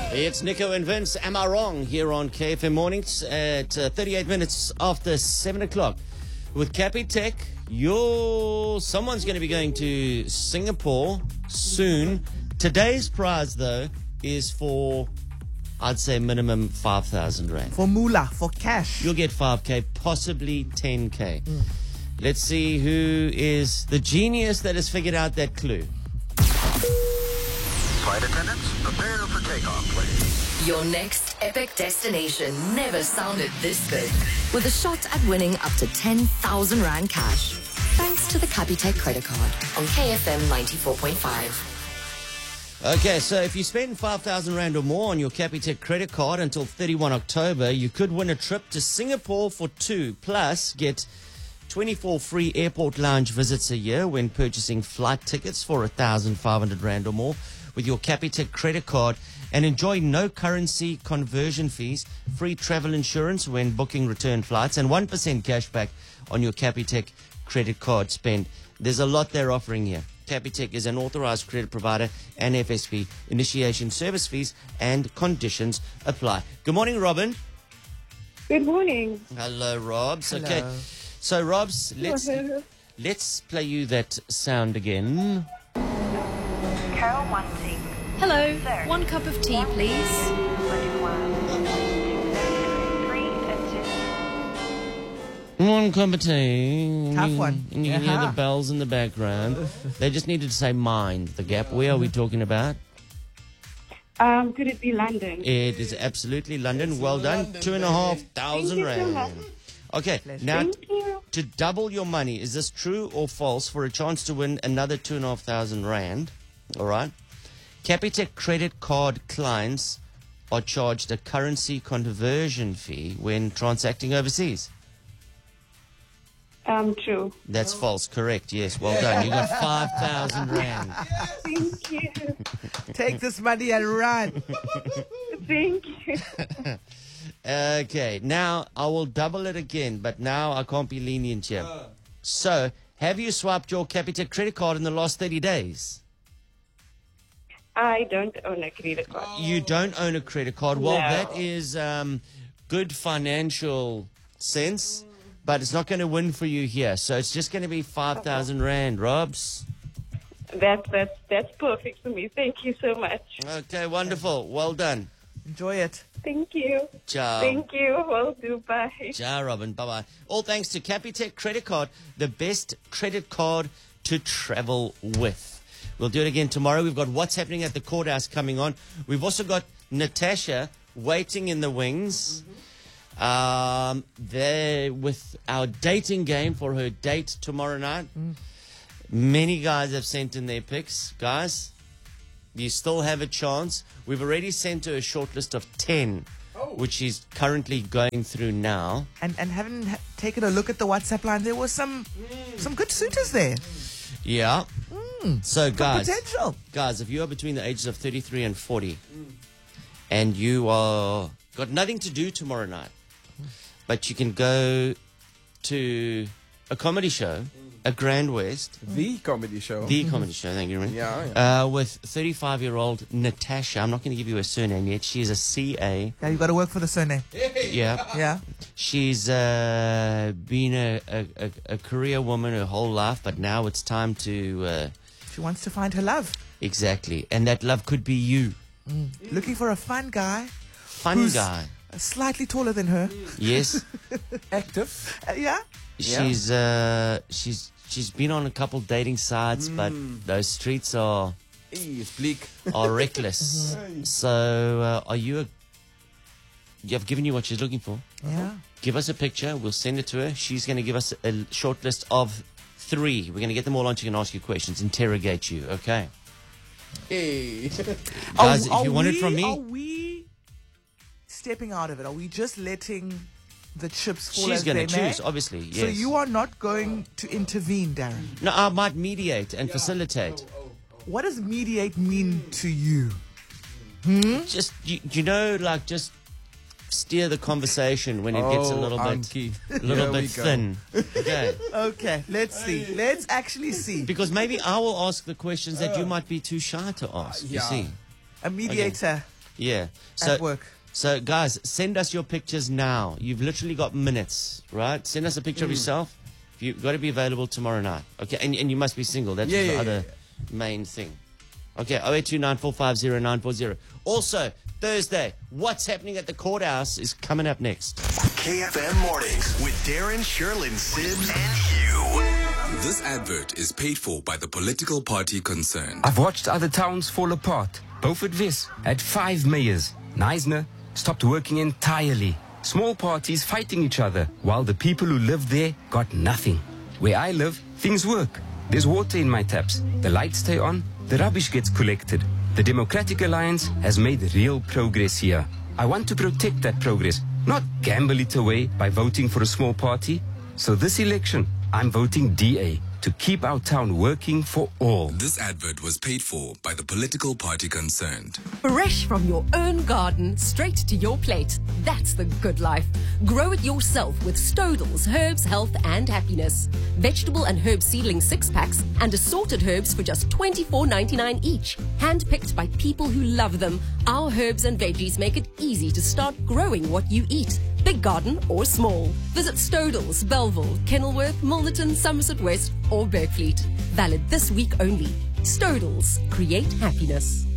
It's Nico and Vince. Am I wrong? Here on KFM Mornings at 38 minutes after 7 o'clock. With Capitec, someone's going to be going to Singapore soon. Today's prize, though, is for, I'd say, minimum 5,000 Rand. For moolah, for cash. You'll get 5K, possibly 10K. Let's see who is the genius that has figured out that clue. Flight attendants, prepare for takeoff, please. Your next epic destination never sounded this good. With a shot at winning up to 10,000 Rand cash. Thanks to the Capitec credit card on KFM 94.5. Okay, so if you spend 5,000 Rand or more on your Capitec credit card until 31 October, you could win a trip to Singapore for two, plus get 24 free airport lounge visits a year when purchasing flight tickets for 1,500 Rand or more with your Capitec credit card, and enjoy no currency conversion fees, free travel insurance when booking return flights, and 1% cashback on your Capitec credit card spend. There's a lot they're offering here. Capitec is an authorized credit provider and FSP. Initiation service fees and conditions apply. Good morning, Robin. Good morning. Hello, Robs. Hello. Okay, so Robs, let's play you that sound again. Carol 1 tea. Hello, 1 cup of tea, please. 1 cup of tea. Tough one. And you can hear the bells in the background. They just needed to say mind the gap. Where are we talking about? Could it be London? It is absolutely London. Well done. 2,500 Thank you so Rand. much. Okay, now Thank you. to double your money, is this true or false for a chance to win another 2,500 Rand? All right. Capitec credit card clients are charged a currency conversion fee when transacting overseas. True. That's false. Correct. Yes. Well done. You got 5,000 Rand. Thank you. Take this money and run. Thank you. Okay. Now I will double it again, but now I can't be lenient here. So, have you swiped your Capitec credit card in the last 30 days? I don't own a credit card. You don't own a credit card. Well, No. that is good financial sense, but it's not going to win for you here. So it's just going to be 5,000 Rand, Robs. That's perfect for me. Thank you so much. Okay, wonderful. Well done. Enjoy it. Thank you. Ciao. Thank you. Will do. Bye. Ciao, Robin. Bye-bye. All thanks to Capitec Credit Card, the best credit card to travel with. We'll do it again tomorrow. We've got What's Happening at the Courthouse coming on. We've also got Natasha waiting in the wings. There with our dating game for her date tomorrow night. Many guys have sent in their pics. Guys, you still have a chance. We've already sent her a short list of 10, which she's currently going through now. And having taken a look at the WhatsApp line, there was some good suitors there. Yeah. So, guys, Potential. if you are between the ages of 33 and 40 and you are got nothing to do tomorrow night, but you can go to a comedy show at Grand West. The comedy show. The comedy show, thank you, Ruben. Yeah. With 35-year-old Natasha. I'm not going to give you her surname yet. She's a CA. Yeah, you got to work for the surname. Yeah. Yeah. She's been a career woman her whole life, but now it's time to... She wants to find her love. exactly. And that love could be you. Looking for a fun guy. Fun Who's guy. Slightly taller than her. Yes. Active. Yeah. She's been on a couple dating sites, but those streets are It's bleak. reckless. So, I've given you what she's looking for. Yeah. Give us a picture. We'll send it to her. She's going to give us a short list of 3. We're going to get them all on. She can ask you questions, interrogate you. Okay, Hey. guys. If you want it from Are me, we stepping out of it? Are we just letting the chips fall she's as they going to may? choose. Obviously, yes. So you are not going to intervene, Darren. No, I might mediate and facilitate. What does mediate mean to you? Just you know, like just steer the conversation when it gets a little bit Anki. little Here bit we go. thin. Okay. Okay, let's see. Let's actually see. Because maybe I will ask the questions that you might be too shy to ask. You yeah. see? A mediator. Yeah. at work. So, guys, send us your pictures now. You've literally got minutes, right? Send us a picture of yourself. You've got to be available tomorrow night. Okay, and you must be single. That's the other main thing. Okay, 0829450940. Also, Thursday, what's happening at the courthouse is coming up next. KFM Mornings with Darren, Sherlyn, Sims, and Hugh. This advert is paid for by the political party concerned. I've watched other towns fall apart. Beaufort Wes had 5 mayors. Neisner stopped working entirely. Small parties fighting each other, while the people who lived there got nothing. Where I live, things work. There's water in my taps. The lights stay on. The rubbish gets collected. The Democratic Alliance has made real progress here. I want to protect that progress, not gamble it away by voting for a small party. So this election, I'm voting DA to keep our town working for all. This advert was paid for by the political party concerned. Fresh from your own garden, straight to your plate. That's the good life. Grow it yourself with Stodels Herbs, Health and Happiness. Vegetable and herb seedling 6-packs and assorted herbs for just $24.99 each. Handpicked by people who love them, our herbs and veggies make it easy to start growing what you eat. Big garden or small. Visit Stodels, Belleville, Kenilworth, Milnerton, Somerset West or Bergfleet. Valid this week only. Stodels, create happiness.